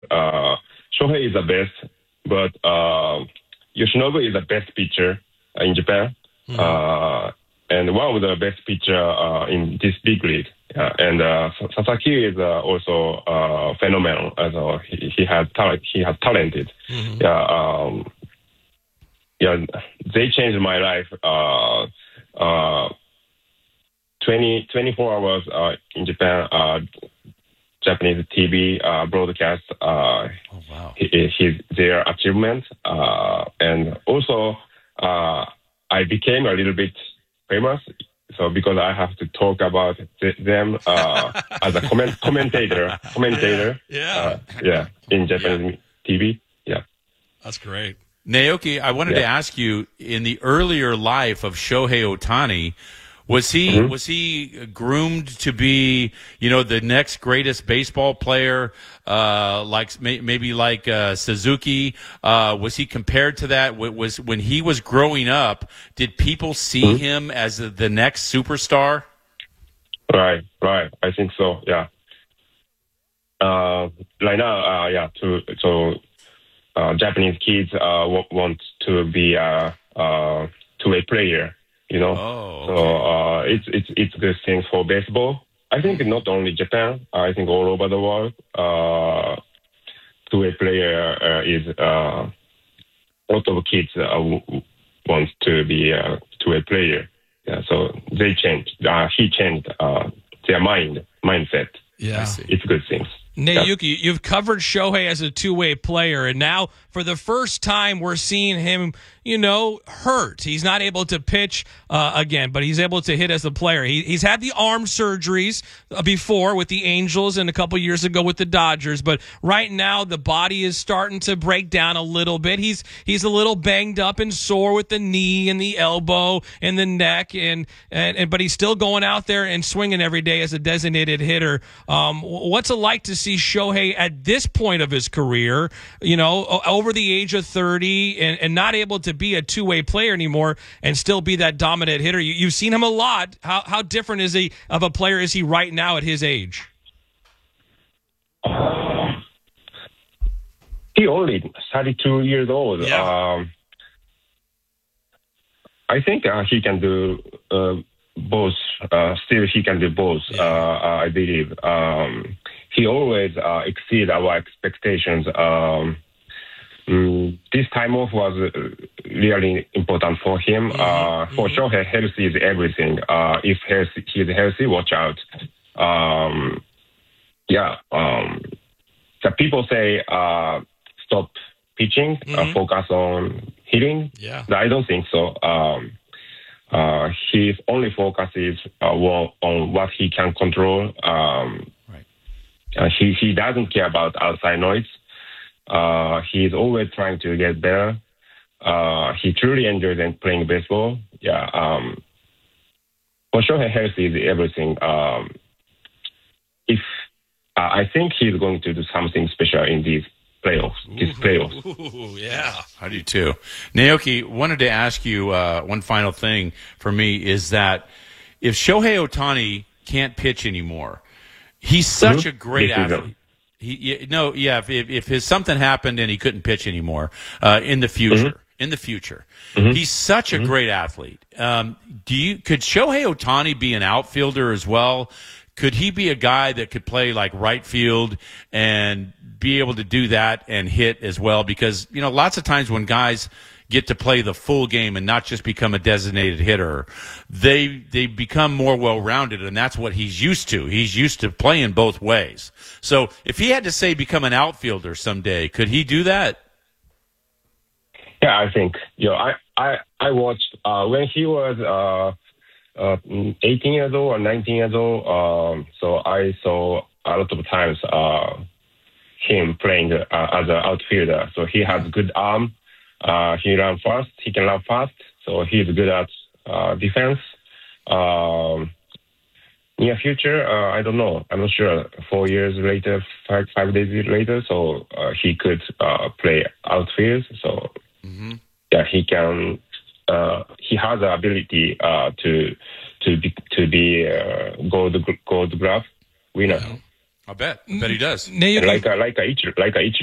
Shohei is the best, but Yoshinobu is the best pitcher in Japan, and one of the best pitcher in this big league. And Sasaki is also phenomenal. As he has talent. He has talented. Yeah, yeah. They changed my life. 24 hours in Japan. Japanese TV broadcast wow. their achievement, and also I became a little bit famous. So because I have to talk about them as a commentator, Yeah. In Japanese TV, yeah. That's great. Naoki, I wanted to ask you, in the earlier life of Shohei Ohtani, was he groomed to be, the next greatest baseball player, maybe like Suzuki? Was he compared to that? Was when he was growing up, did people see him as the next superstar? Right. I think so. Yeah. Right now, Japanese kids want to be a two-way player. Oh, okay. So it's good thing for baseball. I think not only Japan. I think all over the world, two-way player is a lot of kids want to be a two-way player. Yeah, so they changed. He changed their mindset. Yeah, it's good things. Naoki, you've covered Shohei as a two-way player, and now for the first time we're seeing him, hurt. He's not able to pitch again, but he's able to hit as a player. He's had the arm surgeries before with the Angels and a couple years ago with the Dodgers, but right now the body is starting to break down a little bit. He's a little banged up and sore with the knee and the elbow and the neck, but he's still going out there and swinging every day as a designated hitter. What's it like to see Shohei at this point of his career, over the age of 30 and not able to be a two-way player anymore and still be that dominant hitter? You've seen him a lot. How different is he of a player is he right now at his age? He only 32 years old. Yeah. I think he can do both. Still, he can do both. Yeah. I believe he always exceed our expectations. This time off was really important for him. For sure, health is everything. If he's healthy, watch out. The people say stop pitching, focus on hitting. Yeah. I don't think so. His only focus is on what he can control. Right. He doesn't care about outside noise. He's always trying to get better. He truly enjoys playing baseball. Yeah. For sure, health is everything. I think he's going to do something special in these playoffs. Ooh, yeah, I do too. Naoki, wanted to ask you one final thing for me is that if Shohei Ohtani can't pitch anymore, he's such a great athlete. If something happened and he couldn't pitch anymore in the future, he's such a great athlete. Could Shohei Ohtani be an outfielder as well? Could he be a guy that could play like right field and be able to do that and hit as well? Because, lots of times when guys get to play the full game and not just become a designated hitter, they become more well-rounded, and that's what he's used to. He's used to playing both ways. So if he had to, say, become an outfielder someday, could he do that? Yeah, I think. I watched when he was 18 years old or 19 years old. So I saw a lot of times him playing as an outfielder. So he has good arm. He can run fast. So he's good at defense. Near future, I don't know. I'm not sure. 4 years later, 5 days later, so he could play outfield. So he can. He has the ability to be gold glove winner. I bet he does. Now you can like a